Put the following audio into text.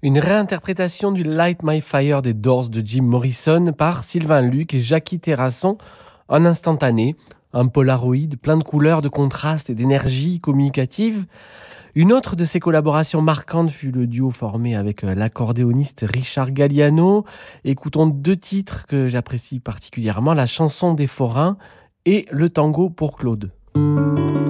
Une réinterprétation du Light My Fire des Doors de Jim Morrison par Sylvain Luc et Jackie Terrasson en instantané, un Polaroid plein de couleurs, de contrastes et d'énergie communicative. Une autre de ses collaborations marquantes fut le duo formé avec l'accordéoniste Richard Galliano. Écoutons deux titres que j'apprécie particulièrement, la chanson des forains et le tango pour Claude.